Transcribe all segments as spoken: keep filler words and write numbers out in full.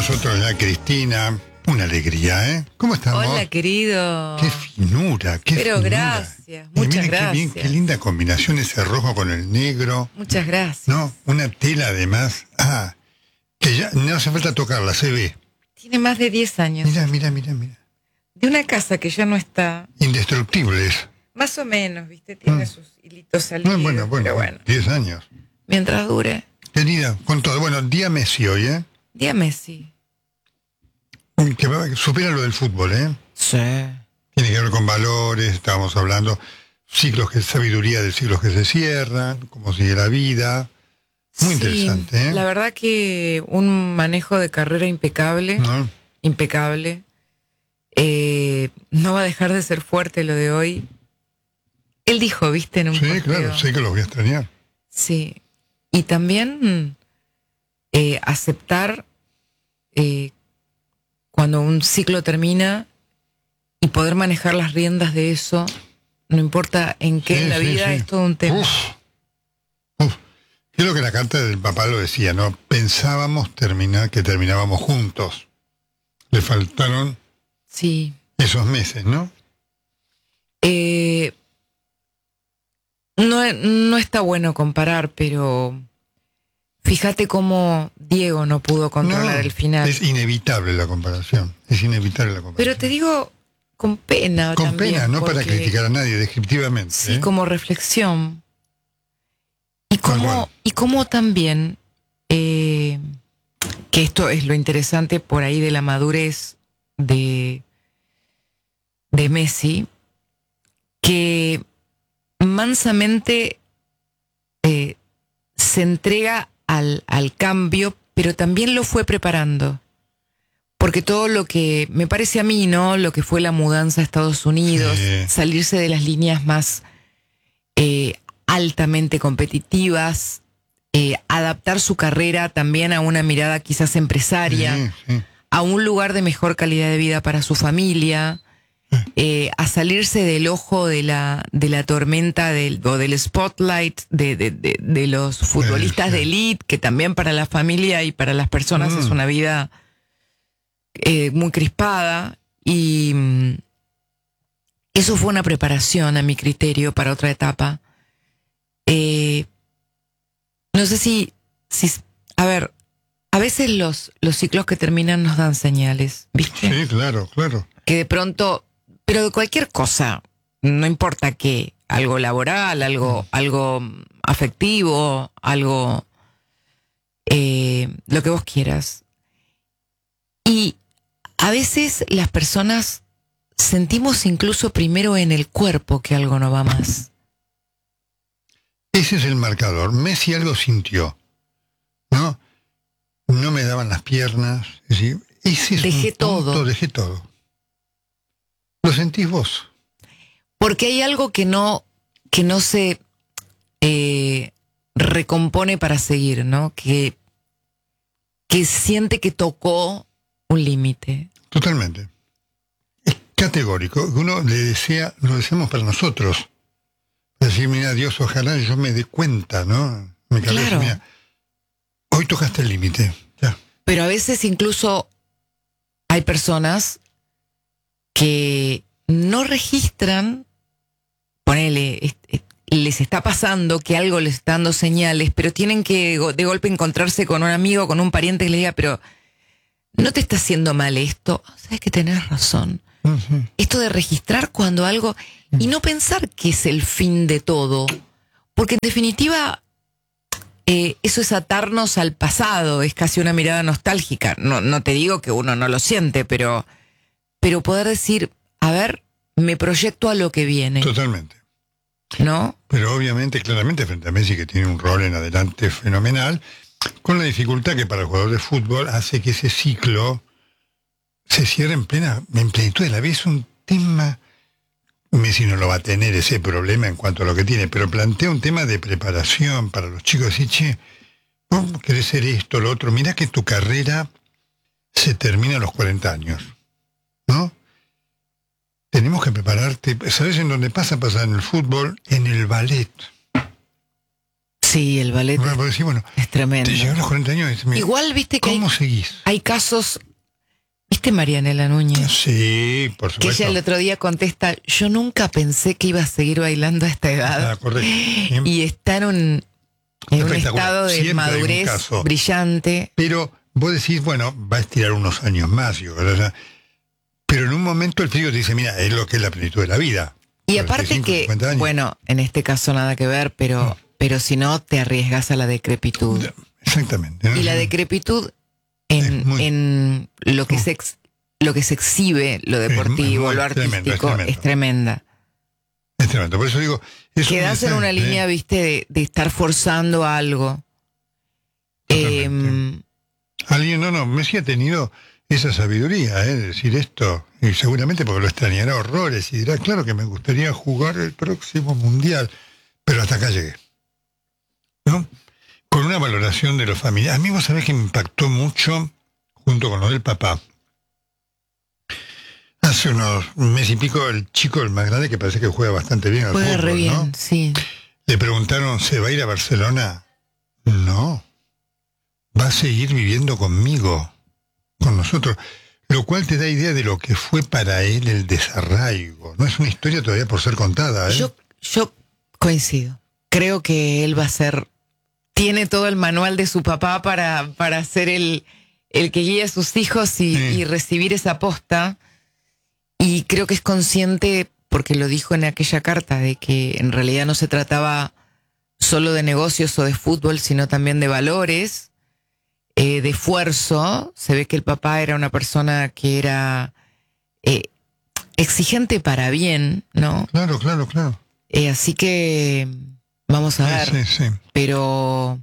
nosotros ya Cristina. Una alegría, ¿eh? ¿Cómo estamos? Hola, querido. Qué finura, qué Pero finura. gracias, Y muchas mire gracias. Qué, bien, qué linda combinación ese rojo con el negro. Muchas gracias. No, una tela además. Ah, que ya no hace falta tocarla, se ve. Tiene más de diez años. Mira, mira, mira, mira. De una casa que ya no está. Indestructibles. Más o menos, ¿viste? Tiene Mm. sus hilitos salidos. No, bueno, bueno, pero bueno. diez años. Mientras dure. Querida, con todo. Bueno, día Messi hoy, ¿eh? Día Messi. Que va- supera lo del fútbol, ¿eh? Sí. Tiene que ver con valores, estábamos hablando, ciclos que sabiduría de ciclos que se cierran, cómo sigue la vida. Muy Sí, interesante, ¿eh? La verdad que un manejo de carrera impecable. ¿No? Impecable. Eh, no va a dejar de ser fuerte lo de hoy. Él dijo, ¿viste? En un Sí, posteo. claro, sé que los voy a extrañar. Sí. Y también eh, aceptar eh, cuando un ciclo termina y poder manejar las riendas de eso, no importa en qué Sí, en la sí, vida, sí. es todo un tema. Uf, uf. Creo que la carta del papá lo decía, ¿no? Pensábamos terminar, que terminábamos juntos. Le faltaron Sí. esos meses, ¿no? Eh, no, no está bueno comparar, pero fíjate cómo Diego no pudo controlar No, el final. Es inevitable la comparación. Es inevitable la comparación. Pero te digo con pena Con también, pena, no para porque- criticar a nadie, descriptivamente. Sí, ¿eh? como reflexión. Y Tal como, cual. y como también, eh, que esto es lo interesante por ahí de la madurez de, de Messi, que mansamente eh, se entrega al, al cambio, pero también lo fue preparando. Porque todo lo que, me parece a mí, ¿no? Lo que fue la mudanza a Estados Unidos, Sí. salirse de las líneas más eh, altamente competitivas, eh, adaptar su carrera también a una mirada quizás empresaria, Sí, sí. a un lugar de mejor calidad de vida para su familia, eh, a salirse del ojo de la, de la tormenta del, o del spotlight de, de, de, de los futbolistas sí. de elite, que también para la familia y para las personas Mm. es una vida eh, muy crispada. Y mm, eso fue una preparación, a mi criterio, para otra etapa. Eh, no sé si, si, a ver, a veces los, los ciclos que terminan nos dan señales, ¿viste? Sí, claro, claro. Que de pronto, pero de cualquier cosa, no importa qué, algo laboral, algo, algo afectivo, algo, eh, lo que vos quieras. Y a veces las personas sentimos incluso primero en el cuerpo que algo no va más. Ese es el marcador. Messi algo sintió, ¿no? No me daban las piernas. Es decir, ese es Dejé un punto, todo. Dejé todo. ¿Lo sentís vos? Porque hay algo que no, que no se eh, recompone para seguir, ¿no? Que, que siente que tocó un límite. Totalmente. Es categórico. Uno le desea, lo deseamos para nosotros. Decir, mira, Dios, ojalá yo me dé cuenta, ¿no? Mi cabeza, Claro. mira, hoy tocaste el límite. Ya. Pero a veces incluso hay personas que no registran, ponele, est- est- les está pasando que algo les está dando señales, pero tienen que go- de golpe encontrarse con un amigo, con un pariente que le diga, pero no te está haciendo mal esto. Sabes que tenés razón. Ujú. Esto de registrar cuando algo y no pensar que es el fin de todo, porque en definitiva eh, eso es atarnos al pasado, es casi una mirada nostálgica. No, no te digo que uno no lo siente, pero, pero poder decir, a ver, me proyecto a lo que viene, Totalmente. ¿no? Pero obviamente, claramente, frente a Messi, que tiene un rol en adelante fenomenal, con la dificultad que para el jugador de fútbol hace que ese ciclo se cierre en plena, en plenitud de la vida. Es un tema, Messi no lo va a tener ese problema en cuanto a lo que tiene, pero plantea un tema de preparación para los chicos. Decir, che, vos querés ser esto, lo otro, mirá que tu carrera se termina a los cuarenta años, ¿no? Tenemos que prepararte. ¿Sabes en dónde pasa? Pasa en el fútbol, en el ballet. Sí, el ballet Bueno, porque decís, bueno, es tremendo. te llegan los cuarenta años y dices, mira, Igual, viste que ¿cómo hay, seguís? hay casos... ¿Viste Marianela Núñez? Sí, por Que supuesto. ella el otro día contesta, yo nunca pensé que iba a seguir bailando a esta edad. Ah, correcto. Y está en un, en un Espectacular. estado de Siempre hay un madurez caso. brillante. Pero vos decís, bueno, va a estirar unos años más, digo, ¿verdad? Pero en un momento el físico te dice, mira, es lo que es la plenitud de la vida. Y aparte que, bueno, en este caso nada que ver, pero, no. pero si no, te arriesgas a la decrepitud. Exactamente. ¿No? Y la decrepitud en, muy... en lo que uh. se ex, lo que se exhibe, lo deportivo, es, es lo artístico, tremendo, es, es tremenda. Es tremendo, por eso digo... Es Quedás un en una línea, ¿eh? viste, de, de estar forzando algo. Eh, Alguien, no, no, Messi ha tenido esa sabiduría, ¿eh? De decir esto, y seguramente porque lo extrañará horrores, y dirá, claro que me gustaría jugar el próximo mundial, pero hasta acá llegué. ¿No? Con una valoración de los familiares. A mí vos sabés que me impactó mucho, junto con lo del papá. Hace unos meses y pico, el chico, el más grande, que parece que juega bastante bien al juega fútbol, re bien, ¿no? Sí. Le preguntaron, ¿se va a ir a Barcelona? No. Va a seguir viviendo conmigo, con nosotros. Lo cual te da idea de lo que fue para él el desarraigo. No es una historia todavía por ser contada, ¿eh? Yo, yo coincido. Creo que él va a ser... Tiene todo el manual de su papá para, para ser el, el que guíe a sus hijos y, sí. y recibir esa posta. Y creo que es consciente, porque lo dijo en aquella carta, de que en realidad no se trataba solo de negocios o de fútbol, sino también de valores, eh, de esfuerzo. Se ve que el papá era una persona que era eh, exigente para bien, ¿no? Claro, claro, claro. Eh, así que vamos a ver. Sí, sí, sí. Pero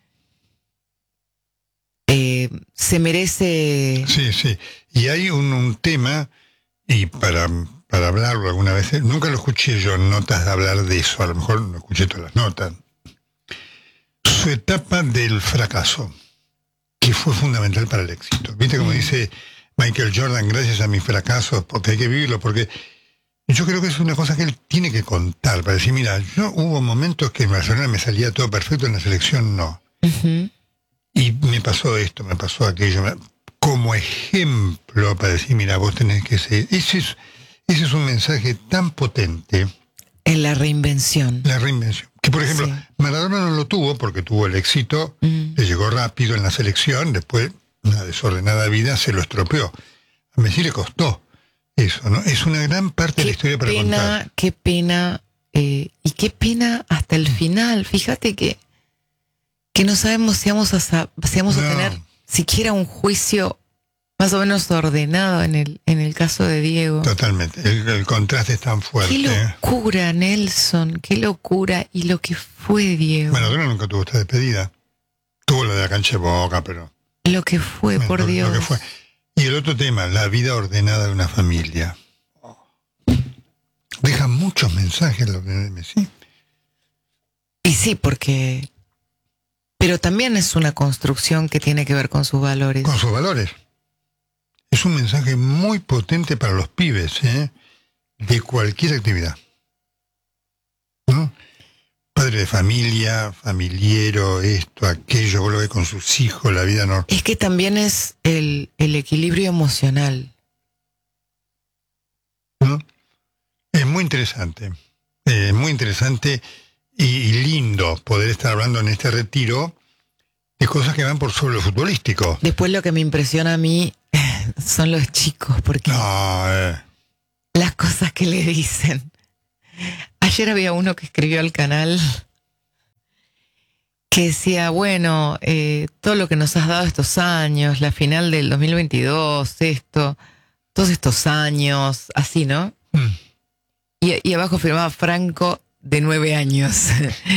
eh, se merece... Sí, sí. Y hay un, un tema... Y para, para hablarlo alguna vez, nunca lo escuché yo en notas de hablar de eso, a lo mejor no escuché todas las notas. Su etapa del fracaso, que fue fundamental para el éxito. ¿Viste como dice Michael Jordan, gracias a mis fracasos, porque hay que vivirlo? Porque yo creo que es una cosa que él tiene que contar, para decir, mira, yo hubo momentos que en Barcelona me salía todo perfecto, en la selección no. Uh-huh. Y me pasó esto, me pasó aquello... Me... como ejemplo para decir, mira, vos tenés que ser... Ese es, ese es un mensaje tan potente. En la reinvención. La reinvención. Que, por ejemplo, sí. Maradona no lo tuvo porque tuvo el éxito, mm. le llegó rápido en la selección, después una desordenada vida se lo estropeó. A Messi le costó eso, ¿no? Es una gran parte qué de la historia para pena, contar. Qué pena, eh, y qué pena hasta el final. Fíjate que, que no sabemos si vamos a, si vamos no. a tener... siquiera un juicio más o menos ordenado en el en el caso de Diego. Totalmente, el, el contraste es tan fuerte. Qué locura, Nelson, qué locura, y lo que fue Diego. Bueno, Maradona nunca tuvo esta despedida. Tuvo la de la cancha de Boca, pero... Lo que fue, bueno, por lo, Dios. Lo que fue. Y el otro tema, la vida ordenada de una familia. Deja muchos mensajes lo que Messi. Y sí, porque... Pero también es una construcción que tiene que ver con sus valores. Con sus valores. Es un mensaje muy potente para los pibes, ¿eh? De cualquier actividad. ¿No? Padre de familia, familiero, esto, aquello, vos lo ves con sus hijos, la vida no. Es que también es el, el equilibrio emocional. ¿No? Es muy interesante. Es muy interesante. Y lindo poder estar hablando en este retiro de cosas que van por sobre lo futbolístico. Después lo que me impresiona a mí son los chicos, porque no, eh. las cosas que le dicen. Ayer había uno que escribió al canal que decía, bueno, eh, todo lo que nos has dado estos años, la final del dos mil veintidós, esto, todos estos años, así, ¿no? Mm. Y, y abajo firmaba Franco, de nueve años.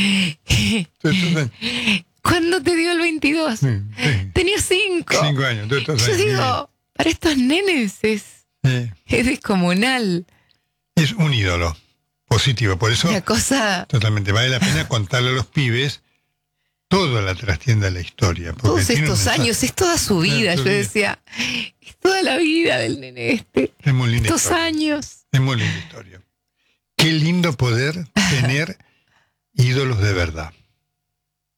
¿Cuándo te dio el veintidós? Sí, sí. Tenía cinco. Cinco años. Yo años, digo, bien. Para estos nenes es, sí. es descomunal. Es un ídolo positivo. Por eso, la cosa... totalmente, vale la pena contarle a los pibes toda la trastienda de la historia. Todos estos años, es toda su vida. Yo vida. decía, es toda la vida del nene este. Es muy linda Estos historia. años. Es muy linda historia. Qué lindo poder tener ídolos de verdad.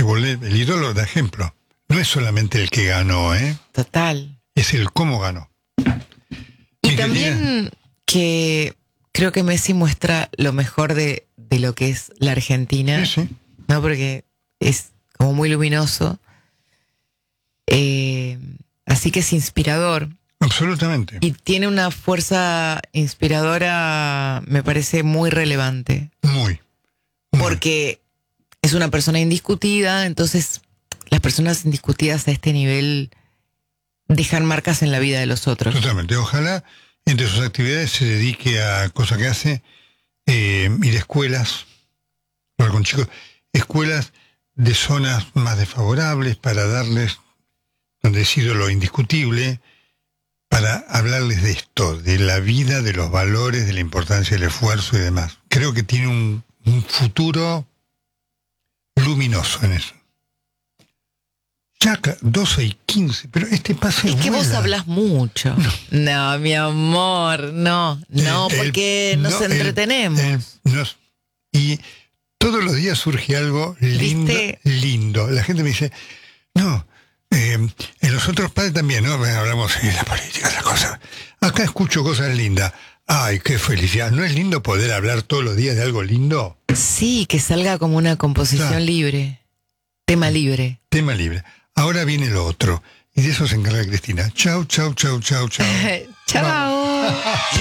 que volé, el ídolo da ejemplo. No es solamente el que ganó, ¿eh? Total. Es el cómo ganó. Y también que creo que Messi muestra lo mejor de, de lo que es la Argentina. Sí, sí. ¿No? Porque es como muy luminoso. Eh, así que es inspirador. Absolutamente. Y tiene una fuerza inspiradora, me parece muy relevante. Muy. muy. Porque es una persona indiscutida, entonces las personas indiscutidas a este nivel dejan marcas en la vida de los otros. Totalmente. Ojalá entre sus actividades se dedique a cosas que hace, eh, ir a escuelas, hablar con chicos, escuelas de zonas más desfavorables para darles, donde es ídolo indiscutible, para hablarles de esto, de la vida, de los valores, de la importancia del esfuerzo y demás. Creo que tiene un, un futuro luminoso en eso. Ya doce y quince, pero este pase es que vuela. vos hablas mucho. No, no mi amor, no, no, El, porque el, nos no, entretenemos. El, el, nos, y todos los días surge algo lindo, ¿Viste? lindo. La gente me dice, no, eh, en los otros padres también, ¿no? Hablamos de la política, de las cosas. Acá escucho cosas lindas. Ay, qué felicidad. ¿No es lindo poder hablar todos los días de algo lindo? Sí, que salga como una composición claro. libre. Tema libre. Tema libre. Ahora viene lo otro. Y de eso se encarga Cristina. Chau, chau, chau, chau, chau. Chau.